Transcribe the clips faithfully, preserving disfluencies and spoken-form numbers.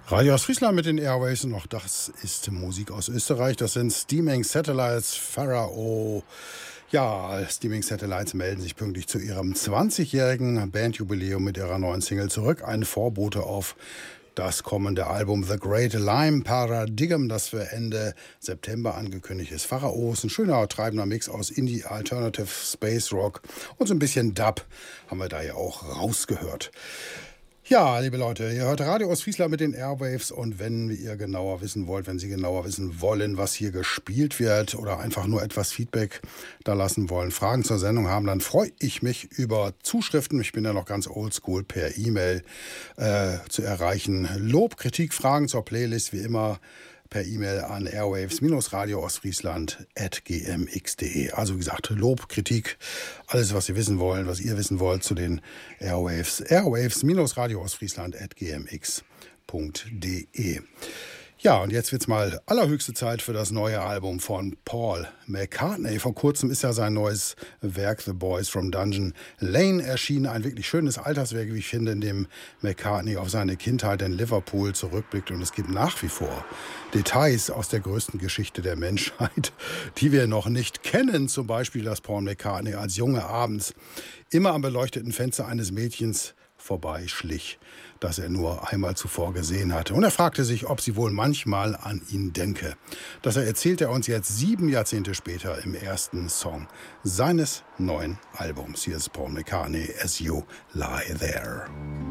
Radio aus Friesland mit den Airwaves und auch das ist Musik aus Österreich. Das sind Steaming Satellites, Pharao. Ja, Steaming Satellites melden sich pünktlich zu ihrem zwanzigjährigen Bandjubiläum mit ihrer neuen Single zurück. Ein Vorbote auf das kommende Album The Great Lime Paradigm, das für Ende September angekündigt ist. Pharao ist ein schöner, treibender Mix aus Indie, Alternative, Space Rock und so ein bisschen Dub haben wir da ja auch rausgehört. Ja, liebe Leute, ihr hört Radio aus Friesland mit den Airwaves und wenn ihr genauer wissen wollt, wenn Sie genauer wissen wollen, was hier gespielt wird oder einfach nur etwas Feedback da lassen wollen, Fragen zur Sendung haben, dann freue ich mich über Zuschriften. Ich bin ja noch ganz oldschool per E-Mail äh, zu erreichen. Lob, Kritik, Fragen zur Playlist wie immer per E-Mail an airwaves-radio-ostfriesland at gmx.de. Also wie gesagt, Lob, Kritik, alles, was Sie wissen wollen, was ihr wissen wollt zu den Airwaves. airwaves-radio-ostfriesland at gmx.de. Ja, und jetzt wird's mal allerhöchste Zeit für das neue Album von Paul McCartney. Vor kurzem ist ja sein neues Werk The Boys from Dungeon Lane erschienen. Ein wirklich schönes Alterswerk, wie ich finde, in dem McCartney auf seine Kindheit in Liverpool zurückblickt. Und es gibt nach wie vor Details aus der größten Geschichte der Menschheit, die wir noch nicht kennen. Zum Beispiel, dass Paul McCartney als Junge abends immer am beleuchteten Fenster eines Mädchens vorbeischlich, das er nur einmal zuvor gesehen hatte. Und er fragte sich, ob sie wohl manchmal an ihn denke. Das erzählt er uns jetzt sieben Jahrzehnte später im ersten Song seines neuen Albums. Hier ist Paul McCartney, As You Lie There.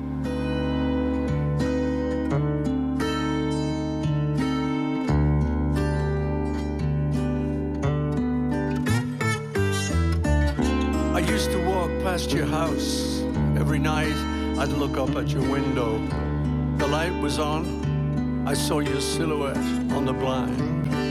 I used to walk past your house every night. I'd look up at your window. The light was on. I saw your silhouette on the blind.